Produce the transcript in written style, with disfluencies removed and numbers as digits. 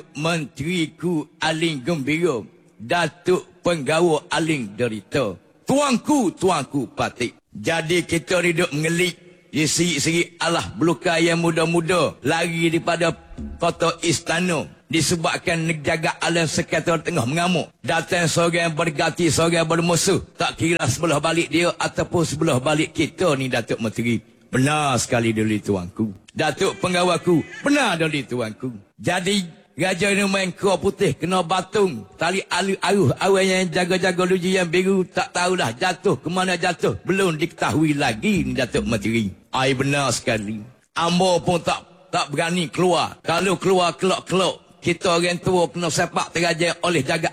Menteriku aling gembira, Datuk Penggawa aling derita. Tuanku patik. Jadi kita duduk mengelik di siri-siri Allah belukai yang muda-muda lari daripada kota istana disebabkan negara alam sekitar tengah mengamuk. Datang seorang berganti, seorang bermusuh. Tak kira sebelah balik dia ataupun sebelah balik kita ni, Datuk Menteri. Benar sekali dari tuanku. Datuk Penggawaku, benar dari tuanku. Jadi Raja ni main kau putih kena batung. Tali aluh awan yang jaga-jaga luji yang biru tak tahulah jatuh ke mana jatuh. Belum diketahui lagi ni, Datuk Menteri. Ai benar sekali. Ambo pun tak berani keluar. Kalau keluar kelok-kelok, kita orang tua kena sepak terajang oleh jaga